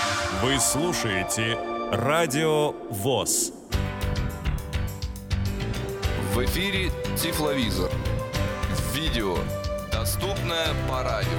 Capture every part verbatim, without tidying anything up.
Вы слушаете Радио ВОС. В эфире Тифловизор. Видео, доступное по радио.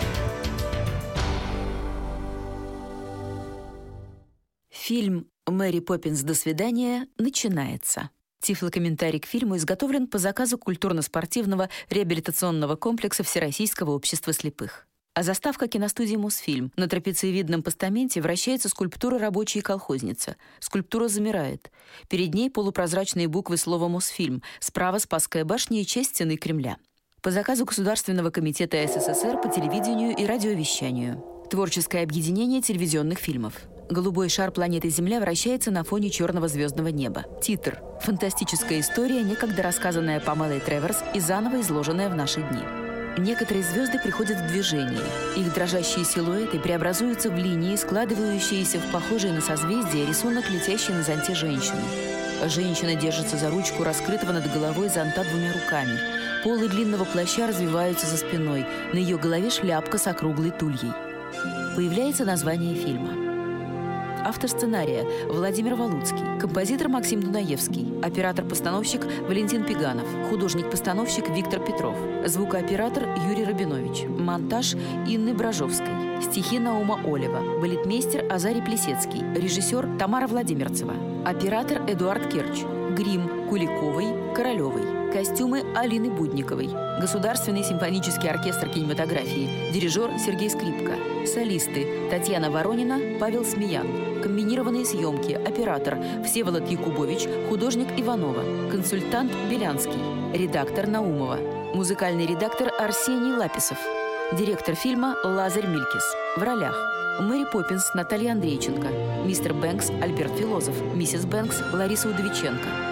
Фильм «Мэри Поппинс. До свидания» начинается. Тифлокомментарий к фильму изготовлен по заказу культурно-спортивного реабилитационного комплекса Всероссийского общества слепых. А заставка киностудии «Мосфильм». На трапециевидном постаменте вращается скульптура «Рабочая колхозница». Скульптура замирает. Перед ней полупрозрачные буквы слова «Мосфильм». Справа Спасская башня и часть стены Кремля. По заказу Государственного комитета СССР по телевидению и радиовещанию. Творческое объединение телевизионных фильмов. Голубой шар планеты Земля вращается на фоне черного звездного неба. Титр. Фантастическая история, некогда рассказанная Памелой Треворс и заново изложенная в наши дни. Некоторые звезды приходят в движение. Их дрожащие силуэты преобразуются в линии, складывающиеся в похожий на созвездие рисунок, летящей на зонте женщины. Женщина держится за ручку раскрытого над головой зонта двумя руками. Полы длинного плаща развиваются за спиной. На ее голове шляпка с округлой тульей. Появляется название фильма. Автор сценария – Владимир Валуцкий, композитор Максим Дунаевский, оператор-постановщик Валентин Пиганов, художник-постановщик Виктор Петров, звукооператор Юрий Рабинович, монтаж Инны Бражовской, стихи Наума Олева, балетмейстер Азарий Плесецкий, режиссер Тамара Владимирцева, оператор Эдуард Керч, грим Куликовой, Королевой, костюмы Алины Будниковой, Государственный симфонический оркестр кинематографии, дирижер Сергей Скрипка, солисты Татьяна Воронина, Павел Смеян, комбинированные съемки, оператор Всеволод Якубович, художник Иванова, консультант Белянский, редактор Наумова, музыкальный редактор Арсений Лаписов, директор фильма Лазарь Милькис. В ролях: Мэри Поппинс Наталья Андрейченко, мистер Бэнкс Альберт Филозов, миссис Бэнкс Лариса Удовиченко,